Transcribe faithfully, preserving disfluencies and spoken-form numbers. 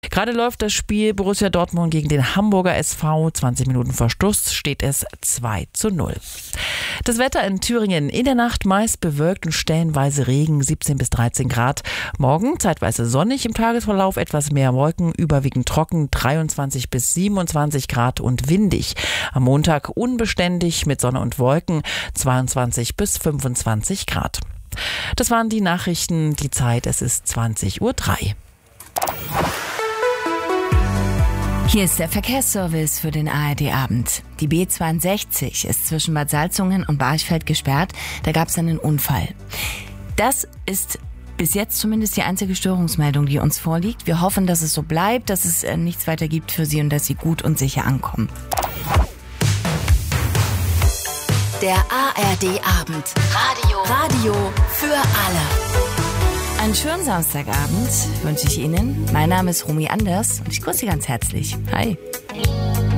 Gerade läuft das Spiel Borussia Dortmund gegen den Hamburger S V. zwanzig Minuten vor Schluss steht es zwei zu null. Das Wetter in Thüringen in der Nacht meist bewölkt und stellenweise Regen, siebzehn bis dreizehn Grad. Morgen zeitweise sonnig, im Tagesverlauf etwas mehr Wolken, überwiegend trocken, dreiundzwanzig bis siebenundzwanzig Grad und windig. Am Montag unbeständig mit Sonne und Wolken, zweiundzwanzig bis fünfundzwanzig Grad. Das waren die Nachrichten. Die Zeit, es ist zwanzig Uhr drei. Hier ist der Verkehrsservice für den A R D-Abend. Die B zweiundsechzig ist zwischen Bad Salzungen und Barchfeld gesperrt. Da gab es einen Unfall. Das ist bis jetzt zumindest die einzige Störungsmeldung, die uns vorliegt. Wir hoffen, dass es so bleibt, dass es nichts weiter gibt für Sie und dass Sie gut und sicher ankommen. Der A R D-Abend. Radio. Radio für alle. Einen schönen Samstagabend wünsche ich Ihnen. Mein Name ist Romy Anders und ich grüße Sie ganz herzlich. Hi.